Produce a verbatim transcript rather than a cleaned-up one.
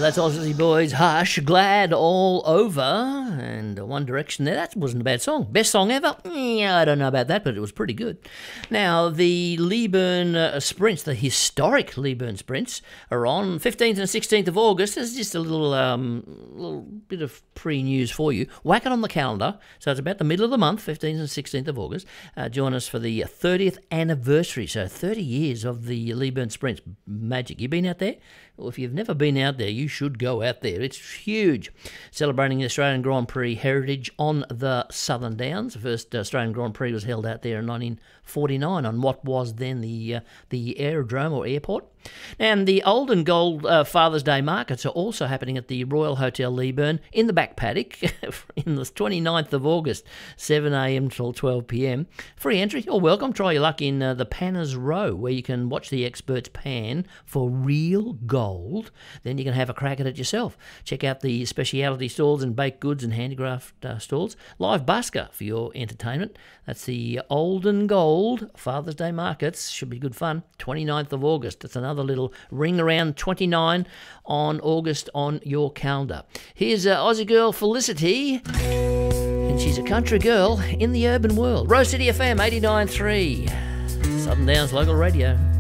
that's Aussie Boys, Hush, Glad All Over, and One Direction there. That wasn't a bad song. Best song ever? Yeah, I don't know about that, but it was pretty good. Now, the Leeburn uh, Sprints, the historic Leeburn Sprints, are on fifteenth and sixteenth of August. There's just a little, um, little bit of pre-news for you. Whack it on the calendar. So it's about the middle of the month, fifteenth and sixteenth of August. Uh, join us for the thirtieth anniversary. So thirty years of the Leeburn Sprints. Magic. You been out there? Well, if you've never been out there, you should go out there. It's huge. Celebrating the Australian Grand Prix heritage on the Southern Downs. The first Australian Grand Prix was held out there in nineteen forty-nine on what was then the uh, the aerodrome or airport. And the Old and Gold uh, Father's Day markets are also happening at the Royal Hotel Leeburn in the back paddock in the twenty-ninth of August, seven a.m. till twelve p.m. Free entry. You're welcome. Try your luck in uh, the Panners Row, where you can watch the experts pan for real gold. Then you can have a crack at it yourself. Check out the specialty stalls and baked goods and handicraft uh, stalls. Live busker for your entertainment. That's the Old and Gold Father's Day markets. Should be good fun. twenty-ninth of August. That's another little ring around twenty-nine on August on your calendar. Here's uh, Aussie girl Felicity, and she's a country girl in the urban world. Rose City F M eighty-nine point three, Southern Downs Local Radio.